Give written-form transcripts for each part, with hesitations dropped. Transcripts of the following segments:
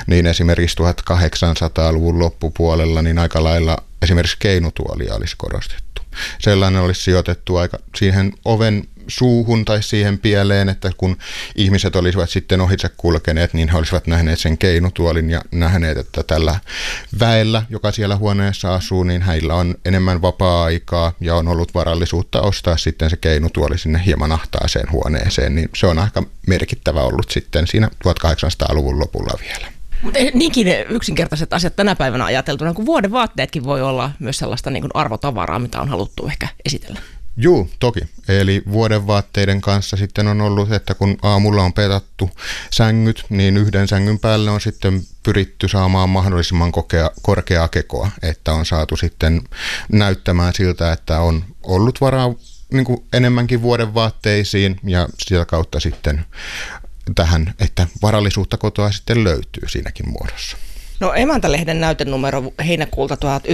niin esimerkiksi 1800-luvun loppupuolella niin aika lailla esimerkiksi keinutuolia olisi korostettu. Sellainen olisi sijoitettu aika siihen oven suuhun tai siihen pieleen, että kun ihmiset olisivat sitten ohitse kulkeneet, niin he olisivat nähneet sen keinutuolin ja nähneet, että tällä väellä, joka siellä huoneessa asuu, niin heillä on enemmän vapaa-aikaa ja on ollut varallisuutta ostaa sitten se keinutuoli sinne hieman ahtaaseen huoneeseen, niin se on aika merkittävä ollut sitten siinä 1800-luvun lopulla vielä. Mutta niinkin yksinkertaiset asiat tänä päivänä ajateltuna, kun vuoden vaatteetkin voi olla myös sellaista niin kuin arvotavaraa, mitä on haluttu ehkä esitellä. Juu, toki. Eli vuodenvaatteiden kanssa sitten on ollut, että kun aamulla on petattu sängyt, niin yhden sängyn päälle on sitten pyritty saamaan mahdollisimman korkeaa kekoa, että on saatu sitten näyttämään siltä, että on ollut varaa niin kuin enemmänkin vuodenvaatteisiin ja sitä kautta sitten tähän, että varallisuutta kotoa sitten löytyy siinäkin muodossa. No Emäntä-lehden näytenumero heinäkuulta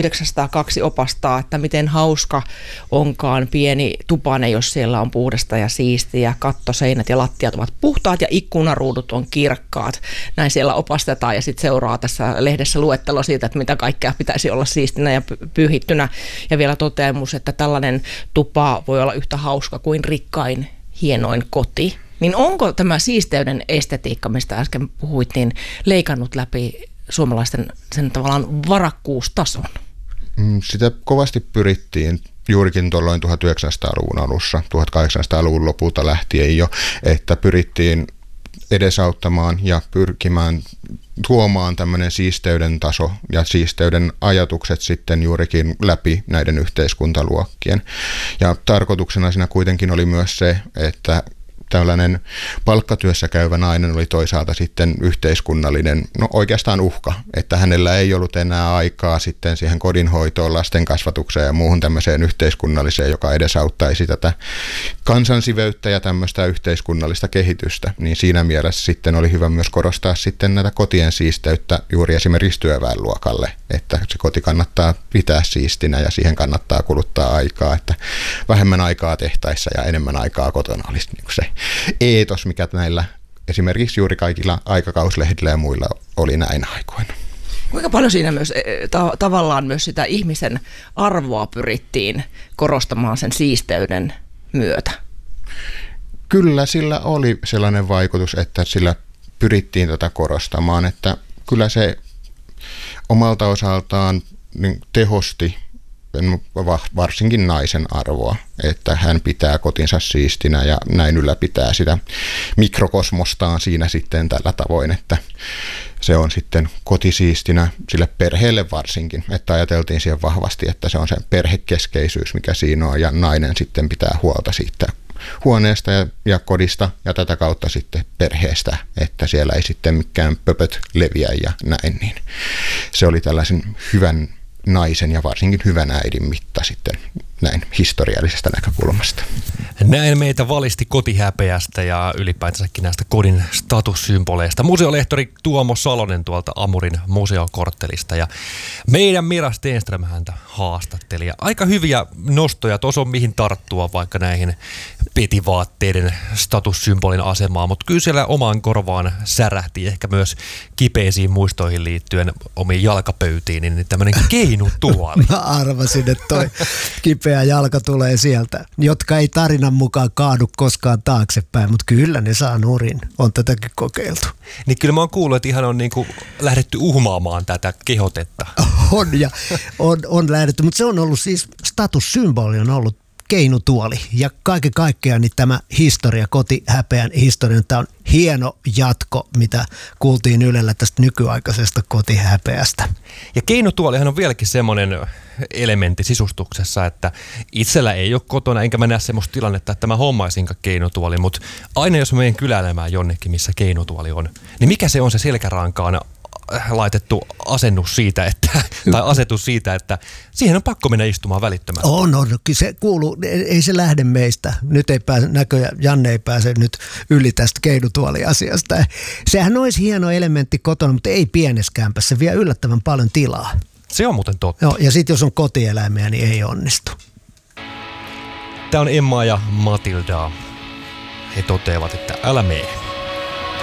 1902 opastaa, että miten hauska onkaan pieni tupane, jos siellä on puhdasta ja siistiä. Katto, seinät ja lattiat ovat puhtaat ja ikkunaruudut on kirkkaat. Näin siellä opastetaan ja sitten seuraa tässä lehdessä luettelo siitä, että mitä kaikkea pitäisi olla siistinä ja pyyhittynä. Ja vielä toteamus, että tällainen tupa voi olla yhtä hauska kuin rikkain, hienoin koti. Niin onko tämä siisteyden estetiikka, mistä äsken puhuit, niin leikannut läpi suomalaisten sen tavallaan varakkuustason? Sitä kovasti pyrittiin juurikin tuolloin 1900-luvun alussa, 1800-luvun lopulta lähtien jo, että pyrittiin edesauttamaan ja pyrkimään tuomaan tämmöinen siisteyden taso ja siisteyden ajatukset sitten juurikin läpi näiden yhteiskuntaluokkien. Ja tarkoituksena siinä kuitenkin oli myös se, että tällainen palkkatyössä käyvä nainen oli toisaalta sitten yhteiskunnallinen, no oikeastaan uhka, että hänellä ei ollut enää aikaa sitten siihen kodinhoitoon, lasten kasvatukseen ja muuhun tämmöiseen yhteiskunnalliseen, joka edesauttaisi tätä kansansiveyttä ja tämmöistä yhteiskunnallista kehitystä, niin siinä mielessä sitten oli hyvä myös korostaa sitten näitä kotien siisteyttä juuri esimerkiksi työväenluokalle, että se koti kannattaa pitää siistinä ja siihen kannattaa kuluttaa aikaa, että vähemmän aikaa tehtäessä ja enemmän aikaa kotona olisi niin kuin se eetos, mikä näillä esimerkiksi juuri kaikilla aikakauslehdillä ja muilla oli näin aikoina. Kuinka paljon siinä myös tavallaan myös sitä ihmisen arvoa pyrittiin korostamaan sen siisteyden myötä? Kyllä sillä oli sellainen vaikutus, että sillä pyrittiin tätä korostamaan, että kyllä se omalta osaltaan niin tehosti varsinkin naisen arvoa, että hän pitää kotinsa siistinä ja näin ylläpitää sitä mikrokosmostaan siinä sitten tällä tavoin, että se on sitten kotisiistinä sille perheelle varsinkin, että ajateltiin siihen vahvasti, että se on se perhekeskeisyys, mikä siinä on ja nainen sitten pitää huolta siitä huoneesta ja kodista ja tätä kautta sitten perheestä, että siellä ei sitten mikään pöpöt leviä ja näin, niin se oli tällaisen hyvän naisen ja varsinkin hyvän äidin mitta sitten näin historiallisesta näkökulmasta. Näin meitä valisti kotihäpeästä ja ylipäätänsäkin näistä kodin statussymboleista museolehtori Tuomo Salonen tuolta Amurin museokorttelista ja meidän Mira Stenström häntä haastatteli. Ja aika hyviä nostoja, tuossa on mihin tarttua vaikka näihin petivaatteiden statussymbolin asemaan, mutta kyllä siellä omaan korvaan särähti ehkä myös kipeisiin muistoihin liittyen omiin jalkapöytiin, niin tämmöinen keinutuoli. Mä arvasin, että toi kipeä jalka tulee sieltä, jotka ei tarinan mukaan kaadu koskaan taaksepäin, mutta kyllä ne saa nurin. On tätäkin kokeiltu. Niin kyllä mä oon kuullut, että ihan on niinku lähdetty uhmaamaan tätä kehotetta. On ja on lähdetty, mutta se on ollut siis statussymboli on ollut keinutuoli ja kaiken kaikkiaan niin tämä historia, kotihäpeän historia, tämä on hieno jatko, mitä kuultiin Ylellä tästä nykyaikaisesta kotihäpeästä. Ja keinutuolihan on vieläkin semmoinen elementti sisustuksessa, että itsellä ei ole kotona, enkä mä näe semmoista tilannetta, että mä hommaisinkaan keinutuoli, mutta aina jos mä menen kyläilemään jonnekin, missä keinutuoli on, niin mikä se on se selkärankaan laitettu asennus siitä, tai asetus siitä, että siihen on pakko mennä istumaan välittömästi. On, kyllä se kuuluu, ei se lähde meistä. Nyt ei pääse, näköjään Janne ei pääse nyt yli tästä keinutuoliasiasta. Sehän olisi hieno elementti kotona, mutta ei pienessä kämpässä, se vie yllättävän paljon tilaa. Se on muuten totta. Joo, ja sitten jos on kotieläimiä, niin ei onnistu. Tämä on Emma ja Matilda. He toteavat, että älä mene.